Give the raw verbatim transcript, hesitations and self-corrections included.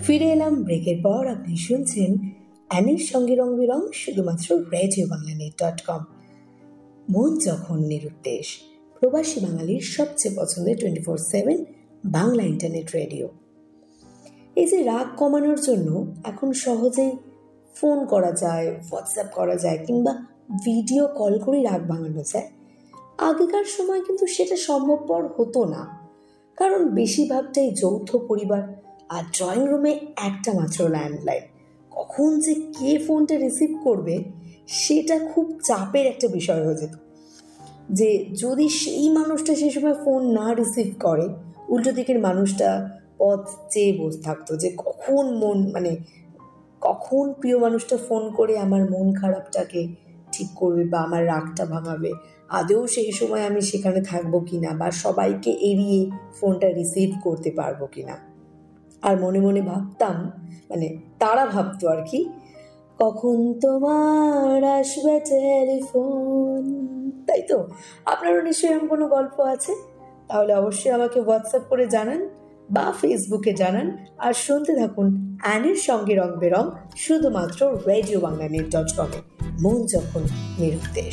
ফিরে এলাম ব্রেকের পর। আপনি শুনছেন অ্যানির সঙ্গে রং বেরং, শুধুমাত্র radio Bangla net dot com. মন যখন নিরুদ্দেশ, প্রবাসী বাঙালির সবচেয়ে পছন্দের twenty four seven Bangla internet radio. এই যে রাগ কমানোর জন্য এখন সহজেই ফোন করা যায়, হোয়াটসঅ্যাপ করা যায়, কিংবা ভিডিও কল করে রাগ ভাঙানো যায়। আগেকার সময় কিন্তু সেটা সম্ভবপর হতো না, কারণ বেশিরভাগটাই যৌথ পরিবার, আর ড্রয়িং রুমে একটা মাত্র ল্যান্ডলাইন। কখন যে কে ফোনটা রিসিভ করবে সেটা খুব চাপের একটা বিষয় হয়ে যেত। যে যদি সেই মানুষটা সেই সময় ফোন না রিসিভ করে, উল্টো দিকের মানুষটা পথ চেয়ে বসে থাকতো যে কখন মন মানে কখন প্রিয় মানুষটা ফোন করে আমার মন খারাপটাকে ঠিক করবে বা আমার রাগটা ভাঙাবে। আদৌ সেই সময় আমি সেখানে থাকবো কিনা, বা সবাইকে এড়িয়ে ফোনটা রিসিভ করতে পারবো কিনা। আর মনে মনে ভাবতাম, মানে তারা ভাবতো আর কি, কখন তোমার আসবে টেলিফোন। তাই তো? আপনারও নিশ্চয়ই এরকম কোনো গল্প আছে? তাহলে অবশ্যই আমাকে হোয়াটসঅ্যাপ করে জানান বা ফেসবুকে জানান। আর শুনতে থাকুন অ্যানির সঙ্গে রং বেরং, শুধুমাত্র রেডিও বাংলা নেট ডট কমে। মন যখন নিরুদ্দেশ।